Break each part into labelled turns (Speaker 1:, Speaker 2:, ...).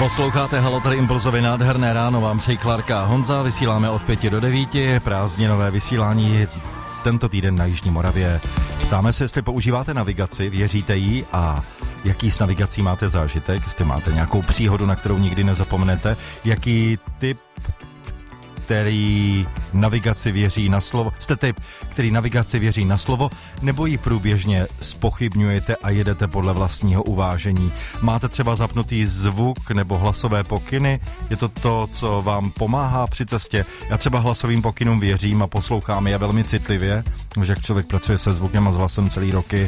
Speaker 1: Posloucháte Halo, tady Impulzově nádherné ráno, vám přeji Klárka a Honza, vysíláme od 5 do 9, prázdninové vysílání tento týden na Jižní Moravě. Ptáme se, jestli používáte navigaci, věříte jí a jaký s navigací máte zážitek, jestli máte nějakou příhodu, na kterou nikdy nezapomenete, jaký typ, který navigaci věří na slovo, jste typ, který navigaci věří na slovo, nebo ji průběžně zpochybňujete a jedete podle vlastního uvážení. Máte třeba zapnutý zvuk nebo hlasové pokyny, je to to, co vám pomáhá při cestě. Já třeba hlasovým pokynům věřím a poslouchám je velmi citlivě, že jak člověk pracuje se zvukem a s hlasem celý roky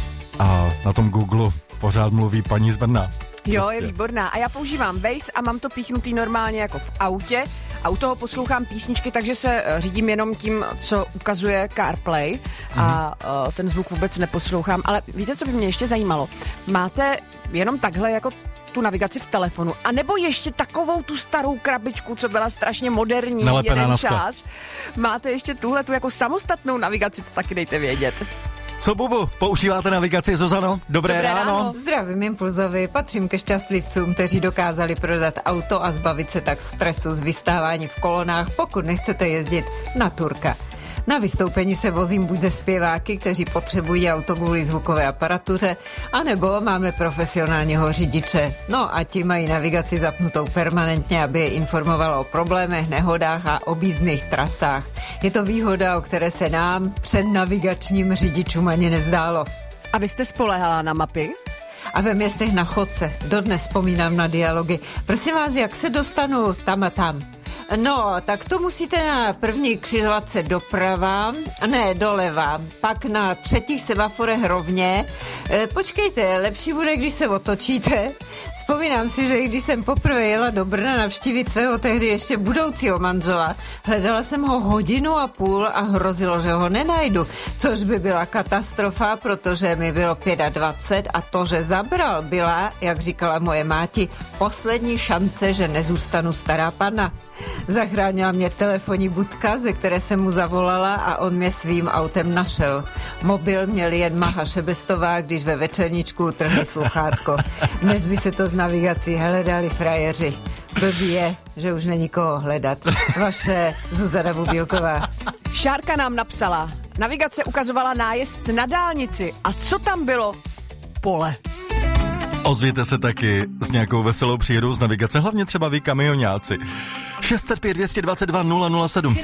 Speaker 1: a na tom Google pořád mluví paní z Brna.
Speaker 2: Jo, je výborná. A já používám Waze a mám to píchnutý normálně jako v autě a u toho poslouchám písničky, takže se řídím jenom tím, co ukazuje CarPlay a ten zvuk vůbec neposlouchám. Ale víte, co by mě ještě zajímalo? Máte jenom takhle jako tu navigaci v telefonu, anebo ještě takovou tu starou krabičku, co byla strašně moderní
Speaker 1: nalepená
Speaker 2: jeden čas. Máte ještě tuhle tu jako samostatnou navigaci, to taky dejte vědět.
Speaker 1: Co, Bubu, používáte navigaci, Zuzano? Dobré ráno.
Speaker 3: Zdravím Impulzovi, patřím ke šťastlivcům, kteří dokázali prodat auto a zbavit se tak stresu z vystávání v kolonách, pokud nechcete jezdit na Turka. Na vystoupení se vozím buď ze zpěváky, kteří potřebují auto kvůli zvukové aparatuře, anebo máme profesionálního řidiče. No a ti mají navigaci zapnutou permanentně, aby je informovalo o problémech, nehodách a objízdných trasách. Je to výhoda, o které se nám, přednavigačním řidičům, ani nezdálo.
Speaker 2: A vy jste spoléhala na mapy?
Speaker 3: A ve městech na chodce. Dodnes vzpomínám na dialogy. Prosím vás, jak se dostanu tam a tam? No, tak to musíte na první křižovatce doprava, ne doleva, pak na třetích semaforech rovně. Počkejte, lepší bude, když se otočíte. Vzpomínám si, že když jsem poprvé jela do Brna navštívit svého tehdy ještě budoucího manžela, hledala jsem ho 1,5 hodiny a hrozilo, že ho nenajdu, což by byla katastrofa, protože mi bylo 25 a to, že zabral, byla, jak říkala moje máti, poslední šance, že nezůstanu stará panna. Zachránila mě telefonní budka, ze které jsem mu zavolala a on mě svým autem našel. Mobil měl jen Maha Šebestová, když ve večerníčku utrhli sluchátko. Dnes by se to z navigací hledali frajeři. Blbý je, že už není koho hledat. Vaše Zuzana Bubílková.
Speaker 2: Šárka nám napsala, navigace ukazovala nájezd na dálnici. A co tam bylo? Pole.
Speaker 1: Ozvěte se taky s nějakou veselou příhodou z navigace, hlavně třeba vy kamioňáci. 605 222 007